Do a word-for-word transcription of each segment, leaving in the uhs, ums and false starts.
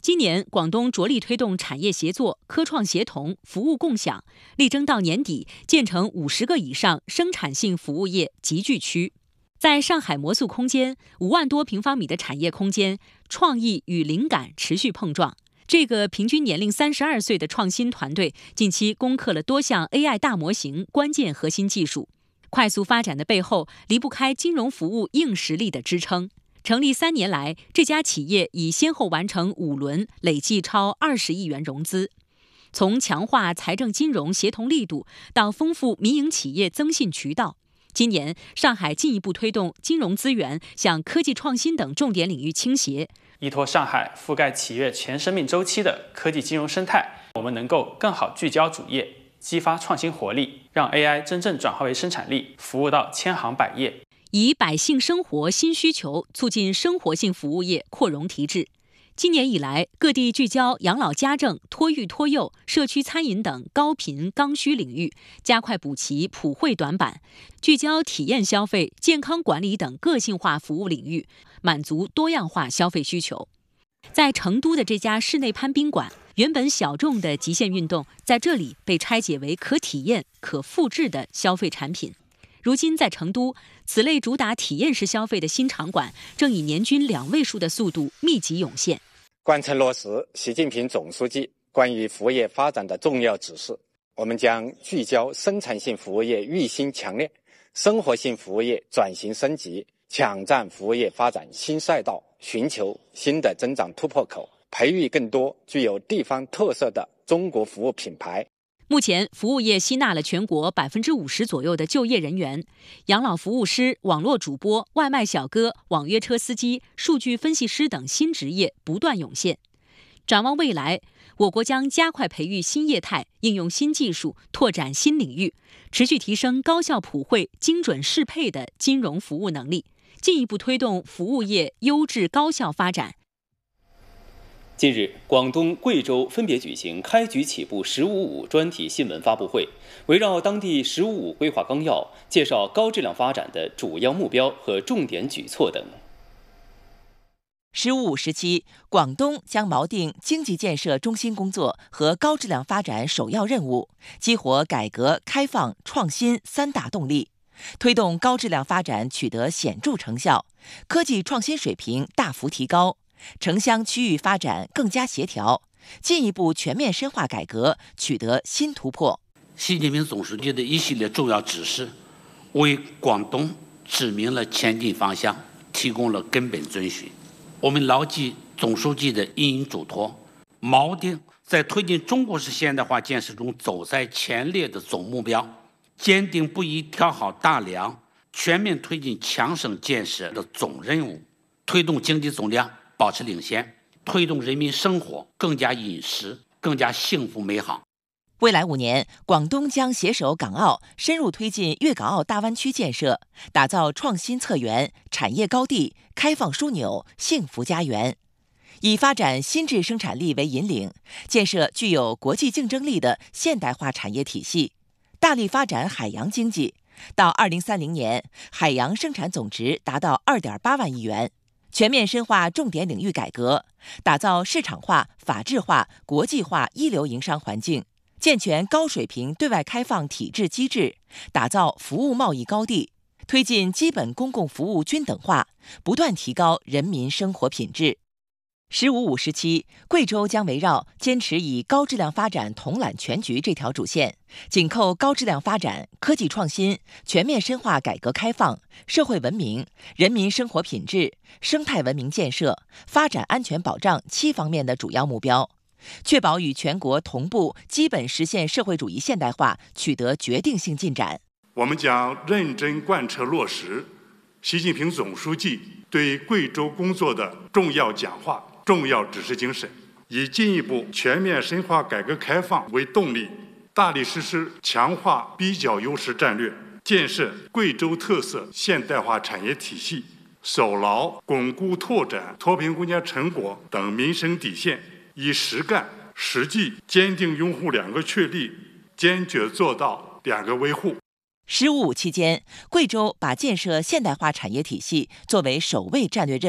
今年，广东着力推动产业协作、科创协同、服务共享，力争到年底建成五十个以上生产性服务业集聚区。在上海魔素空间，五万多平方米的产业空间，创意与灵感持续碰撞。这个平均年龄三十二岁的创新团队，近期攻克了多项 A I 大模型关键核心技术。快速发展的背后，离不开金融服务硬实力的支撑。成立三年来，这家企业已先后完成五轮，累计超二十亿元融资。从强化财政金融协同力度，到丰富民营企业增信渠道，今年上海进一步推动金融资源向科技创新等重点领域倾斜， 依托上海覆盖企业全生命周期的科技金融生态，我们能够更好聚焦主业，激发创新活力，让 A I 真正转化为生产力，服务到千行百业。 以百姓生活新需求促进生活性服务业扩容提质。今年以来，各地聚焦养老家政、托育托幼、社区餐饮等高频刚需领域，加快补齐普惠短板，聚焦体验消费、健康管理等个性化服务领域，满足多样化消费需求。在成都的这家室内攀冰馆，原本小众的极限运动，在这里被拆解为可体验、可复制的消费产品。如今在成都，此类主打体验式消费的新场馆正以年均两位数的速度密集涌现。 贯彻落实习近平总书记关于服务业发展的重要指示，我们将聚焦生产性服务业育新强链、生活性服务业转型升级，抢占服务业发展新赛道，寻求新的增长突破口，培育更多具有地方特色的中国服务品牌。 目前，服务业吸纳了全国百分之五十左右的就业人员，养老服务师、网络主播、外卖小哥、网约车司机、数据分析师等新职业不断涌现。展望未来，我国将加快培育新业态，应用新技术，拓展新领域，持续提升高效普惠、精准适配的金融服务能力，进一步推动服务业优质高效发展。 近日，广东、贵州分别举行开局起步“十五五”专题新闻发布会，围绕当地“十五五”规划纲要，介绍高质量发展的主要目标和重点举措等。 十五五时期，广东将锚定经济建设中心工作和高质量发展首要任务，激活改革开放创新三大动力，推动高质量发展取得显著成效，科技创新水平大幅提高，城乡区域发展更加协调，进一步全面深化改革，取得新突破。 习近平总书记的一系列重要指示，为广东指明了前进方向，提供了根本遵循。我们牢记总书记的殷殷嘱托，锚定在推进中国式现代化建设中走在前列的总目标，坚定不移挑好大梁，全面推进强省建设的总任务，推动经济总量保持领先，推动人民生活更加殷实、更加幸福美好。 未来五年，广东将携手港澳，深入推进粤港澳大湾区建设，打造创新策源、产业高地、开放枢纽、幸福家园。以发展新质生产力为引领，建设具有国际竞争力的现代化产业体系，大力发展海洋经济。到二零三零年，海洋生产总值达到二点八万亿元。全面深化重点领域改革，打造市场化、法治化、国际化一流营商环境，健全高水平对外开放体制机制，打造服务贸易高地，推进基本公共服务均等化，不断提高人民生活品质。十五五时期，贵州将围绕坚持以高质量发展统揽全局这条主线，紧扣高质量发展、科技创新、全面深化改革开放、社会文明、人民生活品质、生态文明建设、发展安全保障七方面的主要目标，确保与全国同步基本实现社会主义现代化取得决定性进展。 我们将认真贯彻落实习近平总书记对贵州工作的重要讲话、重要指示精神，以进一步全面深化改革开放为动力，大力实施强化比较优势战略，建设贵州特色现代化产业体系，守牢巩固拓展脱贫攻坚成果等民生底线，以实干实际坚定拥护两个确立，坚决做到两个维护。 十五五期间，贵州把建设现代化产业体系作为首位战略任务，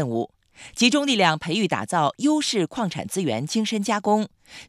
集中力量培育打造优势矿产资源精深加工，